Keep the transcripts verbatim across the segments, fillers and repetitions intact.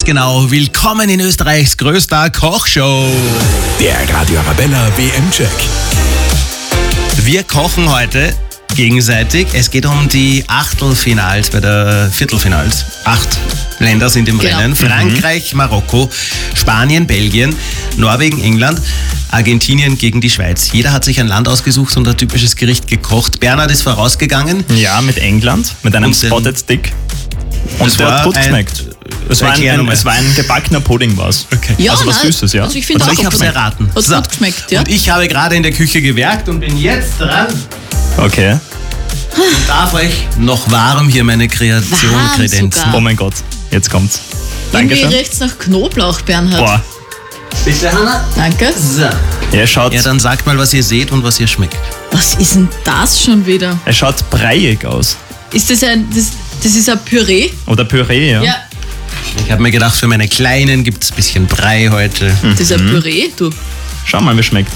genau. Willkommen in Österreichs größter Kochshow. Der Radio Arabella W M-Check. Wir kochen heute gegenseitig. Es geht um die Achtelfinals bei der Viertelfinals. Acht Länder sind im Genau. Rennen. Frankreich, Marokko, Spanien, Belgien, Norwegen, England, Argentinien gegen die Schweiz. Jeder hat sich ein Land ausgesucht und ein typisches Gericht gekocht. Bernhard ist vorausgegangen. Ja, mit England, mit einem Und den- Spotted Stick. Und Das der war hat gut ein- geschmeckt. Es war ein, Erklär ein, nochmal. es war ein gebackener Pudding, was. Okay. Ja, Also was nein, Süßes, ja? Also ich finde Also auch ich habe es gut. erraten. Hat So. gut geschmeckt, ja? Und ich habe gerade in der Küche gewerkt und bin jetzt dran. Okay. Und darf euch noch warm hier meine Kreation Warm kredenzen. sogar. Oh mein Gott, jetzt kommt's. Irgendwie Dankeschön. riecht's nach Knoblauch, Bernhard. Boah, Bitte, Hanna? Danke. So. er schaut, Ja, dann sagt mal, was ihr seht und was ihr schmeckt. Was ist denn das schon wieder? er schaut breiig aus. Ist das ein, das, das ist ein Püree? Oder Püree, ja. Ja, Ich habe mir gedacht, für meine Kleinen gibt es ein bisschen Brei heute. das ist ein Püree, du. Schau mal, wie schmeckt.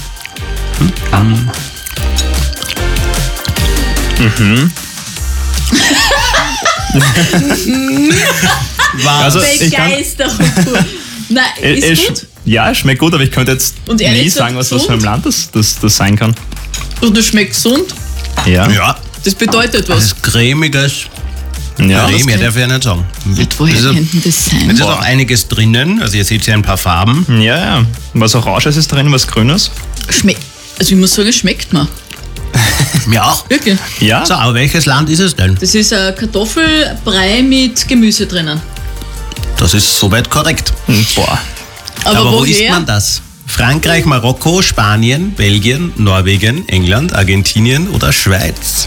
Was? Also, ich kann, Begeisterung pur. Nein, er, ist er, gut. Ja, es schmeckt gut, aber ich könnte jetzt Und nie ehrlich gesagt sagen, was, was für ein gesund? Land das, das, das sein kann. Und es schmeckt gesund. Ja. Ja, Das bedeutet das was. ist cremiges. Ja. Creme, mehr kann- darf ich ja nicht sagen. Und woher Also, könnte das sein? es ist auch einiges drinnen. Also ihr seht hier ein paar Farben. Ja, ja. Was Oranges ist drin, was Grünes. Schmeckt. Also ich muss sagen, es schmeckt mir. Mir auch. Wirklich. Ja. So, aber welches Land ist es denn? Das ist ein Kartoffelbrei mit Gemüse drinnen. Das ist soweit korrekt. Hm, Boah. Aber, Aber wo woher? isst man das? Frankreich, Marokko, Spanien, Belgien, Norwegen, England, Argentinien oder Schweiz?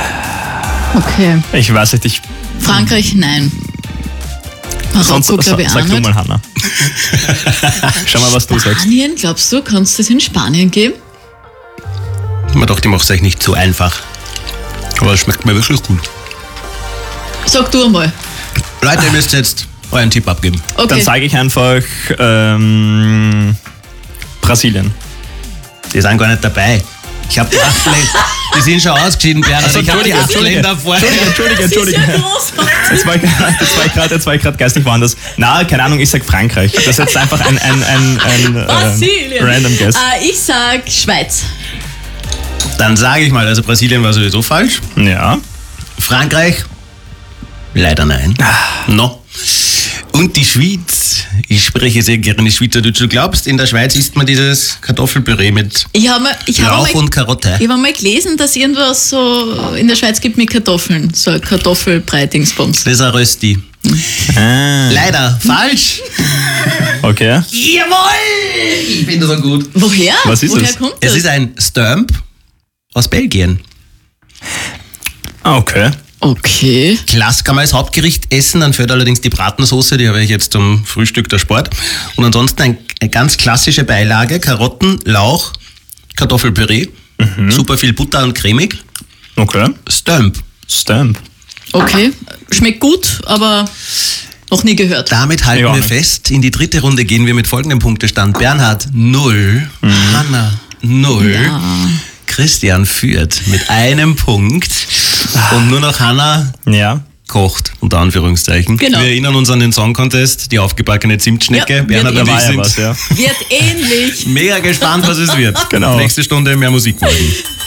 Okay. Ich weiß nicht, ich. Frankreich, nein. Sonst Marokko, glaube ich, auch sag du nicht. mal, Hanna. Schau mal, was du sagst. Spanien, glaubst du, kannst du das in Spanien geben? Man dachte, ich mache es euch nicht zu einfach. Aber es schmeckt mir wirklich gut. Sag du einmal. Leute, ihr müsst jetzt euren Tipp abgeben. Okay. Dann sage ich einfach ähm, Brasilien. Die sind gar nicht dabei. Ich habe die acht Länder. Die sind schon ausgeschieden, Bernhard. Also, ich habe die Entschuldige, acht Entschuldige. Länder vorher. Entschuldige, das Entschuldige. ist ja großartig. Jetzt war ich, jetzt war ich gerade, jetzt war ich gerade geistig woanders. Na, keine Ahnung, ich sag Frankreich. Das ist jetzt einfach ein, ein, ein, ein äh, Brasilien. random Guess. Äh, ich sag Schweiz. Dann sage ich mal, also Brasilien war sowieso falsch. Ja. Frankreich? Leider nein. No. Und die Schweiz. Ich spreche sehr gerne Schweizerdeutsch. Du glaubst, in der Schweiz isst man dieses Kartoffelpüree mit Ich habe mal, ich hab Lauch mal, und Karotte. ich hab mal gelesen, dass irgendwas so in der Schweiz gibt mit Kartoffeln. So ein Kartoffelbrei-Dingsbums. Das ist ein Rösti. Ah, Leider falsch. okay. Jawohl! Ich bin so gut. Woher? Was ist Woher es? kommt das? Es ist ein Stump aus Belgien. Ah, okay. Okay. Klass kann man als Hauptgericht essen, dann fehlt allerdings die Bratensoße, die habe ich jetzt zum Frühstück der Sport. Und ansonsten ein, eine ganz klassische Beilage, Karotten, Lauch, Kartoffelpüree, super viel Butter und cremig. Okay. Stump. Stamp. Okay. Schmeckt gut, aber noch nie gehört. Damit halten Ja, wir nicht. fest, in die dritte Runde gehen wir mit folgendem Punktestand. Bernhard null, Hanna null, Ja. Christian führt mit einem Punkt und nur noch Hanna Ja. kocht, unter Anführungszeichen. Genau. Wir erinnern uns an den Song Contest, die aufgebackene Zimtschnecke. Ja, Bernhard wird und Da war ich ja sind was, ja. Wird ähnlich. mega gespannt, was es wird. Genau. Nächste Stunde mehr Musik machen.